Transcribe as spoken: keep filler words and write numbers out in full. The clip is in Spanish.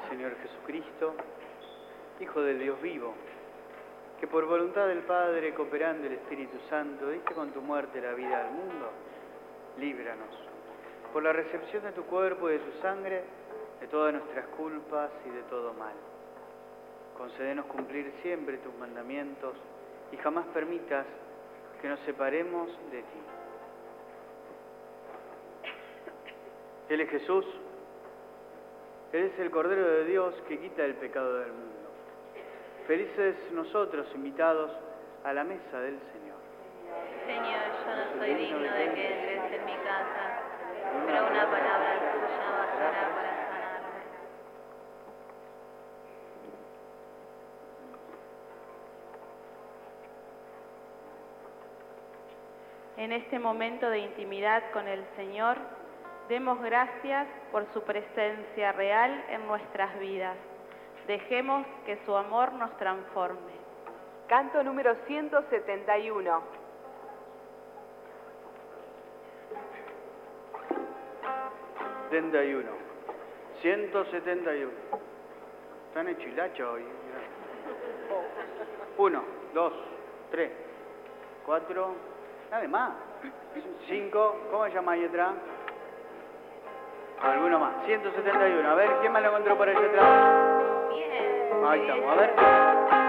Señor Jesucristo, Hijo del Dios vivo, que por voluntad del Padre, cooperando el Espíritu Santo, diste con tu muerte la vida al mundo, líbranos, por la recepción de tu cuerpo y de tu sangre, de todas nuestras culpas y de todo mal. Concédenos cumplir siempre tus mandamientos y jamás permitas que nos separemos de ti. Él es Jesús, Él es el Cordero de Dios que quita el pecado del mundo. Felices nosotros invitados a la mesa del Señor. Señor, yo no soy digno de que entres en mi casa, pero una palabra tuya bastará para sanarme. En este momento de intimidad con el Señor, demos gracias por su presencia real en nuestras vidas. Dejemos que su amor nos transforme. Canto número ciento setenta y uno. setenta y uno. ciento setenta y uno. Están hechilachos hoy. Uno, dos, tres, cuatro, nada más. Cinco, ¿cómo se llama ahí atrás? Alguno más. ciento setenta y uno. A ver, ¿quién más lo encontró por ahí atrás? Bien. Ahí estamos, a ver.